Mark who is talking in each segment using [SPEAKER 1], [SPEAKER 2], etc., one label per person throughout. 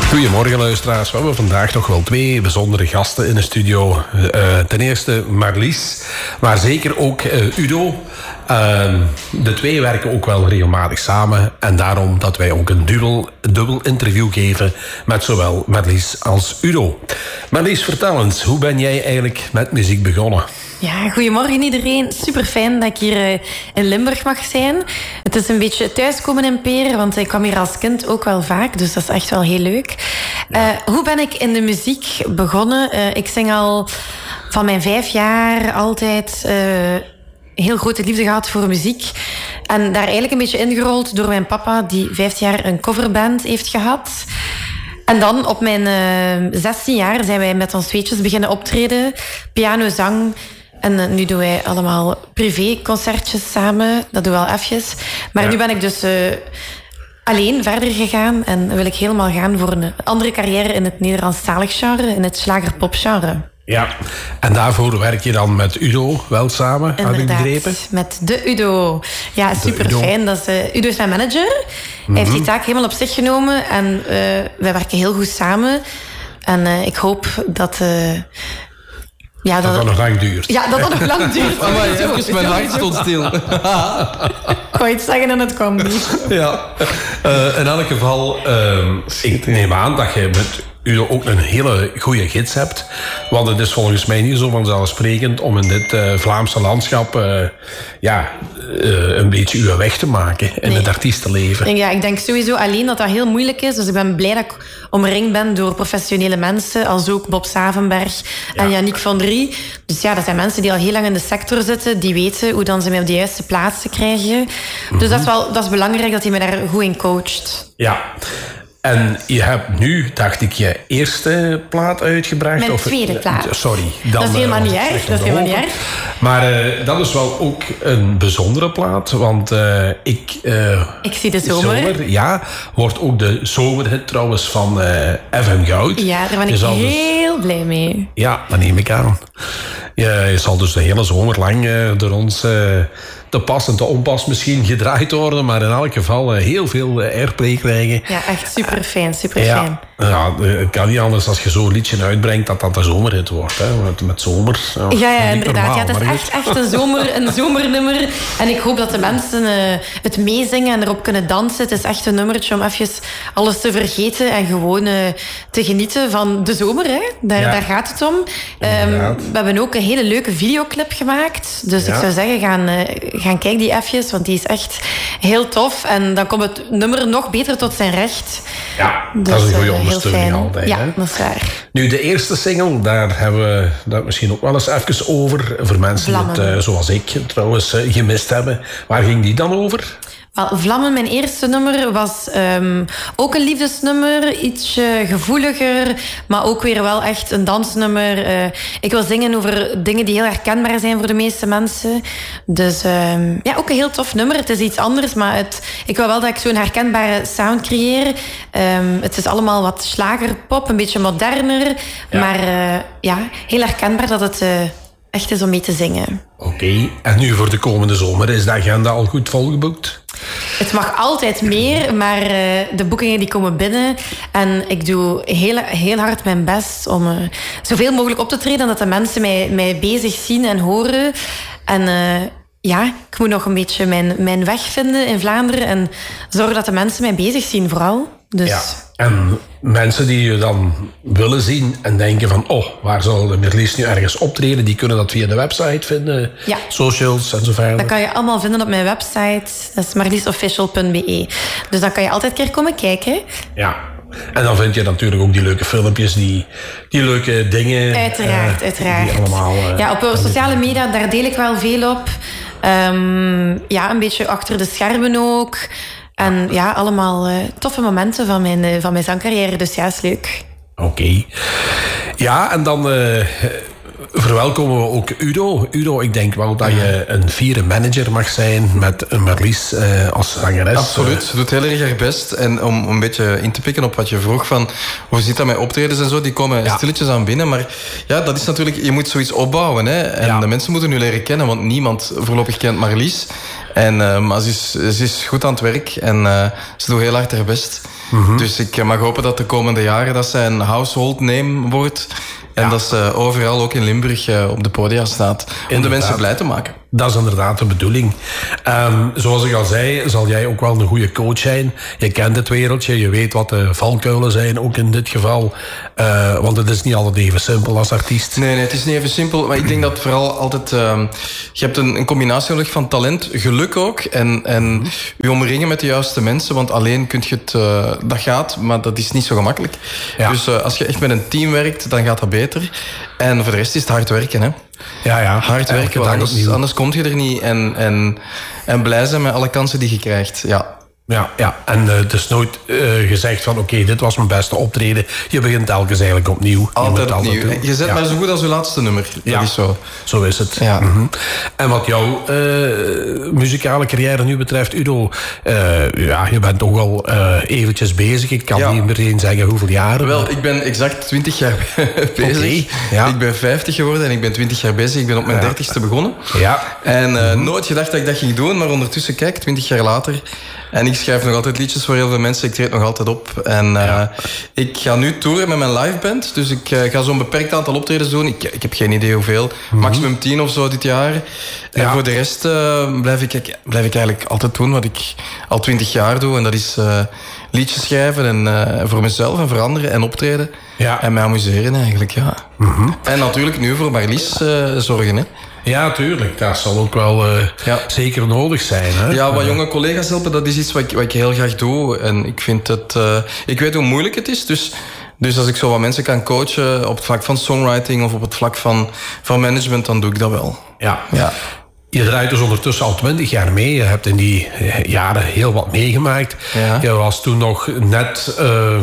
[SPEAKER 1] Goedemorgen luisteraars. We hebben vandaag nog wel 2 bijzondere gasten in de studio. Ten eerste Marlies, maar zeker ook Udo. De 2 werken ook wel regelmatig samen. En daarom dat wij ook een dubbel interview geven met zowel Marlies als Udo. Marlies, vertel eens, hoe ben jij eigenlijk met muziek begonnen?
[SPEAKER 2] Ja, goedemorgen iedereen. Super fijn dat ik hier in Limburg mag zijn. Het is een beetje thuiskomen in Peer, want ik kwam hier als kind ook wel vaak. Dus dat is echt wel heel leuk. Hoe ben ik in de muziek begonnen? Ik zing al van mijn 5 jaar altijd heel grote liefde gehad voor muziek. En daar eigenlijk een beetje ingerold door mijn papa, die 15 jaar een coverband heeft gehad. En dan op mijn 16 jaar zijn wij met ons tweetjes beginnen optreden. Piano, zang. En nu doen wij allemaal privéconcertjes samen. Dat doen we al eventjes. Maar nu ben ik dus alleen verder gegaan. En wil ik helemaal gaan voor een andere carrière in het Nederlandstalig genre. In het slagerpopgenre. Ja,
[SPEAKER 1] en daarvoor werk je dan met Udo wel samen,
[SPEAKER 2] inderdaad,
[SPEAKER 1] had ik begrepen?
[SPEAKER 2] Met de Udo. Ja, super fijn. Udo is mijn manager. Hij heeft die taak helemaal op zich genomen. En wij werken heel goed samen. En ik hoop dat...
[SPEAKER 1] dat nog lang duurt.
[SPEAKER 2] Ja, dat nog lang duurt.
[SPEAKER 3] Even mijn hart stond stil.
[SPEAKER 2] Ik wou iets zeggen en het kwam niet.
[SPEAKER 1] Ja. In elk geval, ik neem aan dat je met Udo ook een hele goede gids hebt. Want het is volgens mij niet zo vanzelfsprekend om in dit Vlaamse landschap een beetje uw weg te maken in het artiestenleven.
[SPEAKER 2] Ja, ik denk sowieso alleen dat heel moeilijk is. Dus ik ben blij dat ik omringd ben door professionele mensen, als ook Bob Savenberg en Yannick van Drie. Dus ja, dat zijn mensen die al heel lang in de sector zitten, die weten hoe dan ze mij op de juiste plaatsen krijgen. Dus dat is belangrijk dat hij me daar goed in coacht.
[SPEAKER 1] Ja. En je hebt nu, dacht ik, je eerste plaat uitgebracht?
[SPEAKER 2] Mijn tweede plaat.
[SPEAKER 1] Sorry.
[SPEAKER 2] Dat is helemaal niet erg.
[SPEAKER 1] Maar dat is wel ook een bijzondere plaat. Want ik
[SPEAKER 2] zie de zomer.
[SPEAKER 1] Wordt ook de zomerhit trouwens van FM Goud.
[SPEAKER 2] Ja, daar ben ik heel blij mee.
[SPEAKER 1] Ja, dat neem ik aan. Je zal dus de hele zomer lang door ons... te pas en te onpas misschien gedraaid worden, maar in elk geval heel veel airplay krijgen.
[SPEAKER 2] Ja, echt super fijn, super fijn.
[SPEAKER 1] Ja, het kan niet anders als je zo'n liedje uitbrengt dat de zomerhit wordt. Hè? Met zomer.
[SPEAKER 2] Ja, inderdaad. Ja, het is echt een zomernummer. En ik hoop dat de mensen het meezingen en erop kunnen dansen. Het is echt een nummertje om even alles te vergeten en gewoon te genieten van de zomer. Hè? Daar gaat het om. We hebben ook een hele leuke videoclip gemaakt. Dus ik zou zeggen, gaan kijken die even, want die is echt heel tof. En dan komt het nummer nog beter tot zijn recht.
[SPEAKER 1] Ja, dus, dat is een goede ondersteuning altijd.
[SPEAKER 2] Ja, dat is waar.
[SPEAKER 1] Nu, de eerste single, daar hebben we dat misschien ook wel eens even over. Voor mensen die het, zoals ik, trouwens gemist hebben. Waar ging die dan over?
[SPEAKER 2] Vlammen, mijn eerste nummer, was ook een liefdesnummer. Ietsje gevoeliger, maar ook weer wel echt een dansnummer. Ik wil zingen over dingen die heel herkenbaar zijn voor de meeste mensen. Dus ook een heel tof nummer. Het is iets anders, maar ik wil wel dat ik zo'n herkenbare sound creëer. Het is allemaal wat slagerpop, een beetje moderner. Ja. Maar heel herkenbaar dat het... echt is om mee te zingen.
[SPEAKER 1] Oké. En nu voor de komende zomer, is de agenda al goed volgeboekt?
[SPEAKER 2] Het mag altijd meer, maar de boekingen die komen binnen. En ik doe heel hard mijn best om zoveel mogelijk op te treden, dat de mensen mij bezig zien en horen. En ik moet nog een beetje mijn weg vinden in Vlaanderen en zorgen dat de mensen mij bezig zien vooral. Dus...
[SPEAKER 1] Ja. En mensen die je dan willen zien en denken van... waar zal de Marlies nu ergens optreden? Die kunnen dat via de website vinden, socials en zo verder.
[SPEAKER 2] Dat kan je allemaal vinden op mijn website. Dat is marliesofficial.be. Dus dan kan je altijd een keer komen kijken.
[SPEAKER 1] Ja. En dan vind je natuurlijk ook die leuke filmpjes, die leuke dingen.
[SPEAKER 2] Uiteraard.
[SPEAKER 1] Die allemaal,
[SPEAKER 2] op sociale media, daar deel ik wel veel op. Een beetje achter de schermen ook. En allemaal toffe momenten van mijn zangcarrière. Dus is leuk.
[SPEAKER 1] Oké. Ja, en dan verwelkomen we ook Udo. Udo, ik denk wel dat je een fiere manager mag zijn met een Marlies als zangeres.
[SPEAKER 3] Absoluut, ze doet heel erg haar best. En om een beetje in te pikken op wat je vroeg van... hoe zit dat met optredens en zo? Die komen stilletjes aan binnen. Maar dat is natuurlijk... Je moet zoiets opbouwen. Hè? En de mensen moeten nu leren kennen, want niemand voorlopig kent Marlies. Maar ze is goed aan het werk en ze doet heel hard haar best. Dus ik mag hopen dat de komende jaren dat zij een household name wordt. En dat ze overal, ook in Limburg, op de podia staat. Om de mensen blij te maken.
[SPEAKER 1] Dat is inderdaad de bedoeling. Zoals ik al zei, zal jij ook wel een goede coach zijn. Je kent het wereldje, je weet wat de valkuilen zijn, ook in dit geval. Want het is niet altijd even simpel als artiest.
[SPEAKER 3] Nee, het is niet even simpel. Maar ik denk dat vooral altijd... je hebt een combinatie nodig van talent, geluk ook. En je omringen met de juiste mensen. Want alleen kun je het... dat gaat, maar dat is niet zo gemakkelijk. Ja. Dus als je echt met een team werkt, dan gaat dat beter. En voor de rest is het hard werken, hè.
[SPEAKER 1] Ja.
[SPEAKER 3] Hard werken, anders kom je er niet. En blij zijn met alle kansen die je krijgt,
[SPEAKER 1] Ja, en het is nooit gezegd van oké, dit was mijn beste optreden. Je begint telkens eigenlijk opnieuw.
[SPEAKER 3] Altijd opnieuw. Je zet maar zo goed als je laatste nummer. Dat is zo.
[SPEAKER 1] Zo is het. Ja. En wat jouw muzikale carrière nu betreft, Udo, je bent toch al eventjes bezig. Ik kan niet meteen zeggen hoeveel jaren.
[SPEAKER 3] Wel, ik ben exact 20 jaar bezig. Ik ben 50 geworden en ik ben 20 jaar bezig. Ik ben op mijn 30ste begonnen.
[SPEAKER 1] Ja.
[SPEAKER 3] En nooit gedacht dat ik dat ging doen, maar ondertussen, kijk, 20 jaar later... En ik schrijf nog altijd liedjes voor heel veel mensen. Ik treed nog altijd op. En ik ga nu toeren met mijn liveband. Dus ik ga zo'n beperkt aantal optredens doen. Ik heb geen idee hoeveel. Maximum 10 of zo dit jaar. En voor de rest blijf ik eigenlijk altijd doen wat ik al 20 jaar doe. En dat is liedjes schrijven en voor mezelf en voor anderen. En optreden. Ja. En mij amuseren eigenlijk, En natuurlijk nu voor Marlies zorgen, hè.
[SPEAKER 1] Ja, tuurlijk. Dat zal ook wel zeker nodig zijn. Hè?
[SPEAKER 3] Ja, wat jonge collega's helpen, dat is iets wat ik heel graag doe. En ik vind het... ik weet hoe moeilijk het is, dus als ik zo wat mensen kan coachen op het vlak van songwriting of op het vlak van management, dan doe ik dat wel.
[SPEAKER 1] Ja. Je draait dus ondertussen al 20 jaar mee. Je hebt in die jaren heel wat meegemaakt. Ja. Je was toen nog net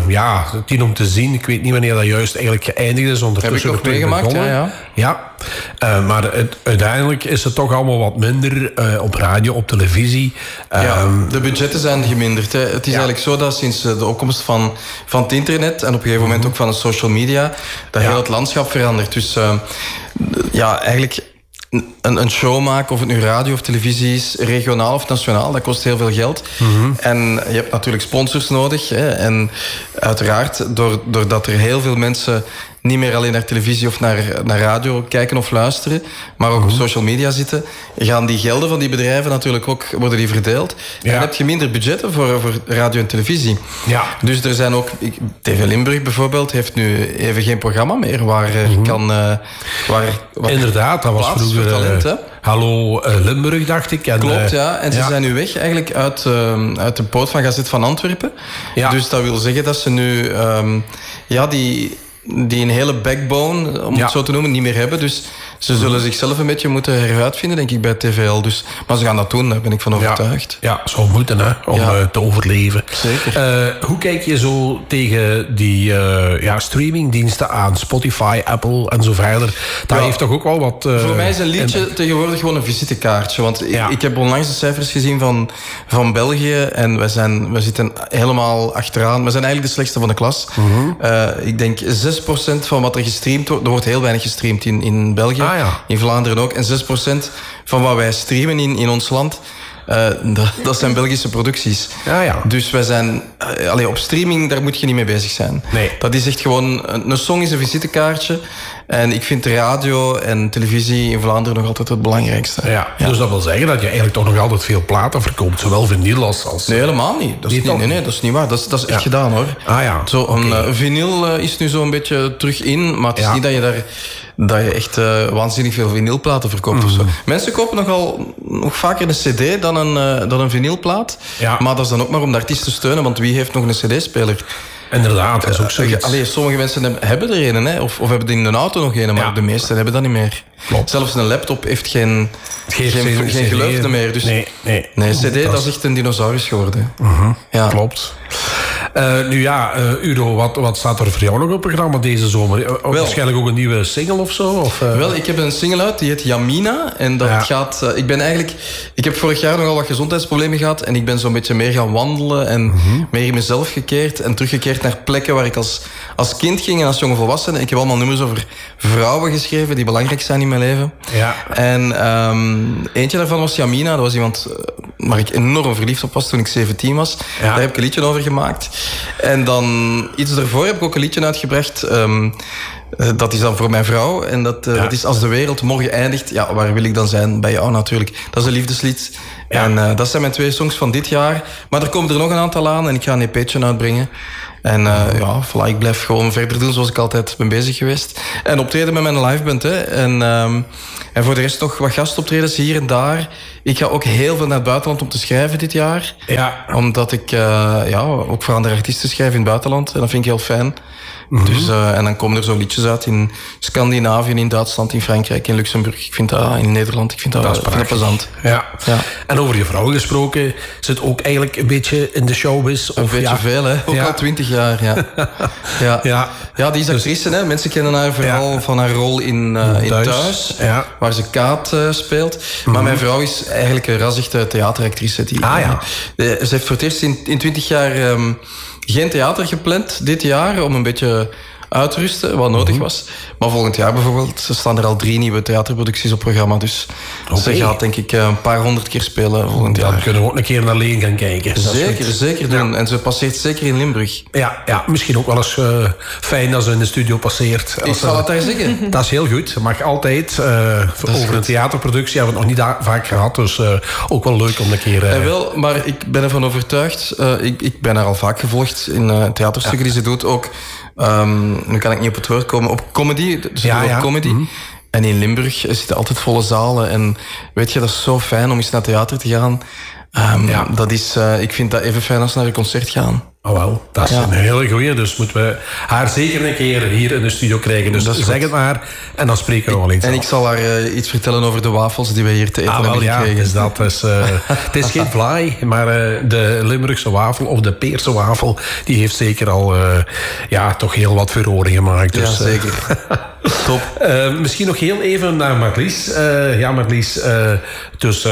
[SPEAKER 1] 10 om te zien. Ik weet niet wanneer dat juist eigenlijk geëindigd is. Ondertussen
[SPEAKER 3] heb ik nog meegemaakt,
[SPEAKER 1] ja. Maar uiteindelijk is het toch allemaal wat minder op radio, op televisie.
[SPEAKER 3] De budgetten zijn geminderd. Hè. Het is eigenlijk zo dat sinds de opkomst van het internet en op een gegeven moment ook van de social media, dat heel het landschap verandert. Dus eigenlijk... Een show maken, of het nu radio of televisie is, regionaal of nationaal, dat kost heel veel geld. En je hebt natuurlijk sponsors nodig. Hè. En uiteraard, doordat er heel veel mensen niet meer alleen naar televisie of naar radio kijken of luisteren, maar ook op social media zitten, gaan die gelden van die bedrijven natuurlijk ook worden die verdeeld. En dan heb je minder budgetten voor radio en televisie. Ja. Dus er zijn ook... TV Limburg bijvoorbeeld heeft nu even geen programma meer waar kan...
[SPEAKER 1] Inderdaad, dat was vroeger...
[SPEAKER 3] talent,
[SPEAKER 1] Hallo Limburg, dacht ik. En,
[SPEAKER 3] klopt, ja. En ze zijn nu weg eigenlijk uit de poot van Gazet van Antwerpen. Ja. Dus dat wil zeggen dat ze nu... die een hele backbone, om het zo te noemen, niet meer hebben. Dus ze zullen zichzelf een beetje moeten heruitvinden, denk ik, bij TVL. Dus, maar ze gaan dat doen, daar ben ik van overtuigd.
[SPEAKER 1] Ja, zou moeten, hè, om te overleven.
[SPEAKER 3] Zeker.
[SPEAKER 1] Hoe kijk je zo tegen die streamingdiensten aan? Spotify, Apple en zo verder. Dat heeft toch ook wel wat...
[SPEAKER 3] Voor mij is een liedje tegenwoordig gewoon een visitekaartje. Want ik heb onlangs de cijfers gezien van België. En we zitten helemaal achteraan. We zijn eigenlijk de slechtste van de klas. Ik denk 6% van wat er gestreamd wordt... Er wordt heel weinig gestreamd in België. In Vlaanderen ook. En 6% van wat wij streamen in ons land... dat zijn Belgische producties. Dus wij zijn... op streaming, daar moet je niet mee bezig zijn.
[SPEAKER 1] Nee.
[SPEAKER 3] Dat is echt gewoon... Een song is een visitekaartje. En ik vind radio en televisie in Vlaanderen nog altijd het belangrijkste.
[SPEAKER 1] Ja. Dus dat wil zeggen dat je eigenlijk toch nog altijd veel platen verkoopt. Zowel vinyl als...
[SPEAKER 3] Nee, helemaal niet. Dat is niet waar. Dat is echt gedaan, hoor. Een vinyl is nu zo een beetje terug in. Maar het is niet dat je echt waanzinnig veel vinylplaten verkoopt of zo. Mensen kopen nog vaker een cd dan een vinylplaat. Ja. Maar dat is dan ook maar om de artiest te steunen, want wie heeft nog een cd-speler?
[SPEAKER 1] Inderdaad, dat is ook zoiets.
[SPEAKER 3] Sommige mensen hebben er een, hè, of hebben in een auto nog een, maar de meesten hebben dat niet meer.
[SPEAKER 1] Klopt.
[SPEAKER 3] Zelfs een laptop heeft geen geluid meer. Dus nee, cd, dat is echt een dinosaurus geworden.
[SPEAKER 1] Klopt. Udo, wat staat er voor jou nog op het programma deze zomer? Waarschijnlijk ook een nieuwe single of zo? Of,
[SPEAKER 3] Wel, ik heb een single uit, die heet Yamina. En dat gaat... Ik heb vorig jaar nogal wat gezondheidsproblemen gehad. En ik ben zo'n beetje meer gaan wandelen. En meer in mezelf gekeerd. En teruggekeerd naar plekken waar ik als kind ging en als jonge volwassene. Ik heb allemaal nummers over vrouwen geschreven die belangrijk zijn in mijn leven. Ja. En eentje daarvan was Yamina. Dat was iemand waar ik enorm verliefd op was toen ik 17 was. Ja. Daar heb ik een liedje over gemaakt. En dan iets daarvoor heb ik ook een liedje uitgebracht. Dat is dan voor mijn vrouw. En dat is Als de wereld morgen eindigt. Ja, waar wil ik dan zijn? Bij jou natuurlijk. Dat is een liefdeslied. Ja. En dat zijn mijn 2 songs van dit jaar. Maar er komen er nog een aantal aan. En ik ga een EP'tje uitbrengen. En voilà, ik blijf gewoon verder doen zoals ik altijd ben bezig geweest. En optreden met mijn liveband. Hè. En voor de rest nog wat gastoptredens hier en daar. Ik ga ook heel veel naar het buitenland om te schrijven dit jaar. Ja. Omdat ik ook voor andere artiesten schrijf in het buitenland. En dat vind ik heel fijn. Mm-hmm. Dus, en dan komen er zo liedjes uit in Scandinavië, in Duitsland, in Frankrijk, in Luxemburg. Ik vind dat in Nederland, ik vind dat plezant.
[SPEAKER 1] Ja. En over je vrouw gesproken, zit ook eigenlijk een beetje in de showbiz?
[SPEAKER 3] Een beetje veel, hè? Ook al 20 jaar, ja, die is actrice, hè? Mensen kennen haar vooral van haar rol in Thuis, waar ze Kaat speelt. Mm-hmm. Maar mijn vrouw is eigenlijk een razzichte theateractrice. Ze heeft voor het eerst in 20 jaar geen theater gepland dit jaar, om een beetje uit te rusten, wat nodig was. Maar volgend jaar bijvoorbeeld staan er al 3 nieuwe theaterproducties op programma. Dus ze gaat denk ik een paar 100 keer spelen volgend jaar.
[SPEAKER 1] Dan kunnen we ook een keer naar Leen gaan kijken.
[SPEAKER 3] Zeker doen. Ja. En ze passeert zeker in Limburg.
[SPEAKER 1] Ja, misschien ook wel eens fijn als ze in de studio passeert.
[SPEAKER 3] Ik zal het daar zeggen.
[SPEAKER 1] Dat is heel goed. Dat mag altijd. Over een theaterproductie hebben we het nog niet vaak gehad. Dus ook wel leuk om een keer...
[SPEAKER 3] wel, maar ik ben ervan overtuigd. Ik ben haar al vaak gevolgd in theaterstukken die ze doet. Ook... nu kan ik niet op het woord komen. Op comedy. Dus op comedy. Mm-hmm. En in Limburg zitten altijd volle zalen. En weet je, dat is zo fijn om eens naar theater te gaan. Dat is, ik vind dat even fijn als naar een concert gaan.
[SPEAKER 1] Oh wel, dat is een hele goeie. Dus moeten we haar zeker een keer hier in de studio krijgen. Dus zeg het maar. En dan spreken we wel eens.
[SPEAKER 3] En ik zal haar iets vertellen over de wafels die we hier te eten hebben gekregen.
[SPEAKER 1] Dus dat is, het is geen fly, maar de Limburgse wafel of de Peerse wafel, die heeft zeker al toch heel wat furoren gemaakt. Dus,
[SPEAKER 3] ja, zeker. Top.
[SPEAKER 1] Misschien nog heel even naar Marlies. Marlies, dus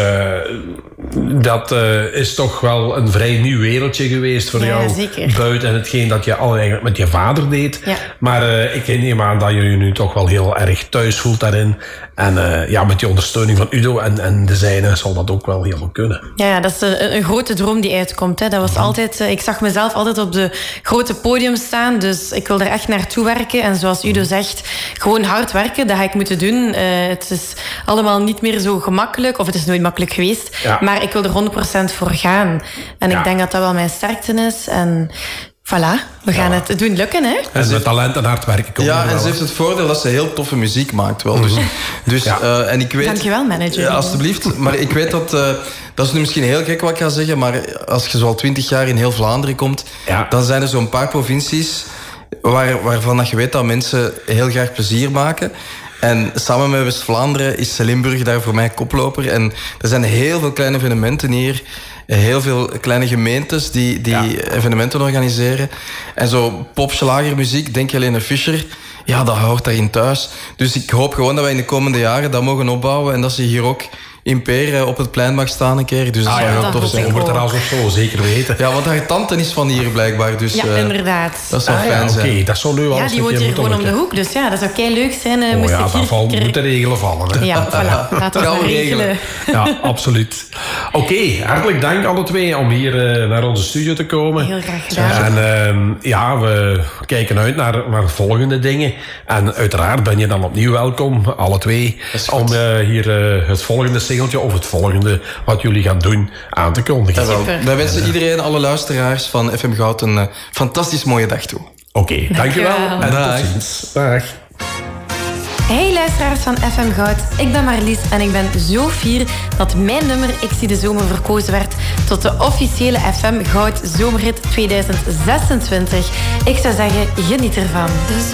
[SPEAKER 1] dat is toch wel een vrij nieuw wereldje geweest voor jou.
[SPEAKER 2] Zeker.
[SPEAKER 1] Buiten hetgeen dat je al eigenlijk met je vader deed. Ja. Maar ik neem aan dat je je nu toch wel heel erg thuis voelt daarin. En met die ondersteuning van Udo en de zijne zal dat ook wel heel kunnen.
[SPEAKER 2] Ja, dat is een grote droom die uitkomt. Hè. Dat was altijd... ik zag mezelf altijd op de grote podium staan. Dus ik wil er echt naartoe werken. En zoals Udo zegt, gewoon hard werken. Dat ga ik moeten doen. Het is allemaal niet meer zo gemakkelijk. Of het is nooit makkelijk geweest. Ja. Maar ik wil er 100% voor gaan. En ik denk dat dat wel mijn sterkte is. En voilà, we gaan het doen lukken, hè?
[SPEAKER 1] En met talent en hard werken komen.
[SPEAKER 3] Ja, en ze heeft het voordeel dat ze heel toffe muziek maakt wel. Dus en ik weet...
[SPEAKER 2] Dankjewel, manager.
[SPEAKER 3] Alsjeblieft. Maar ik weet dat... dat is nu misschien heel gek wat ik ga zeggen, maar als je zo al 20 jaar in heel Vlaanderen komt, dan zijn er zo'n paar provincies waarvan dat je weet dat mensen heel graag plezier maken. En samen met West-Vlaanderen is Limburg daar voor mij koploper. En er zijn heel veel kleine evenementen hier. Heel veel kleine gemeentes die evenementen organiseren. En zo popslagermuziek, denk je Helene Fischer, ja, dat hoort daarin thuis. Dus ik hoop gewoon dat wij in de komende jaren dat mogen opbouwen en dat ze hier ook in Peer op het plein mag staan een keer. Dus dat zou heel tof zijn.
[SPEAKER 1] Dat wordt er als of zo, zeker weten.
[SPEAKER 3] Ja, want haar tante is van hier blijkbaar. Dus,
[SPEAKER 2] ja, inderdaad.
[SPEAKER 3] Dat zou fijn zijn.
[SPEAKER 1] Oké, dat zou nu wel
[SPEAKER 2] die woont hier gewoon om de hoek. Dus ja, dat zou kei leuk zijn.
[SPEAKER 1] Moet de regelen vallen. Hè?
[SPEAKER 2] Ja, voilà. Laten we dat regelen.
[SPEAKER 1] Ja, absoluut. Oké, hartelijk dank alle twee om hier naar onze studio te komen.
[SPEAKER 2] Heel graag gedaan.
[SPEAKER 1] En we kijken uit naar volgende dingen. En uiteraard ben je dan opnieuw welkom, alle twee, om hier het volgende singeltje of het volgende wat jullie gaan doen aan te kondigen.
[SPEAKER 3] Wij wensen iedereen, alle luisteraars van FM Goud, een fantastisch mooie dag toe.
[SPEAKER 1] Oké, dankjewel. En tot ziens. Dag.
[SPEAKER 2] Hey luisteraars van FM Goud, ik ben Marlies en ik ben zo fier dat mijn nummer Ik zie de zomer verkozen werd tot de officiële FM Goud Zomerhit 2026. Ik zou zeggen, geniet ervan.